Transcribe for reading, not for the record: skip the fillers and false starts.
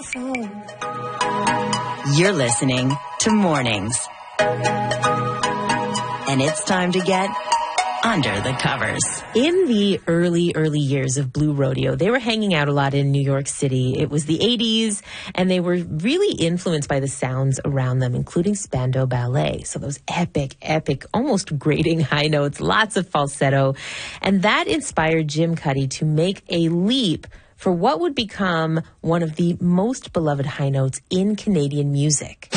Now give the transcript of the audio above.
You're listening to Mornings. And it's time to get under the covers. In the early years of Blue Rodeo, they were hanging out a lot in New York City. It was the 80s, and they were really influenced by the sounds around them, including Spandau Ballet. So those epic, almost grating high notes, lots of falsetto. And that inspired Jim Cuddy to make a leap for what would become one of the most beloved high notes in Canadian music.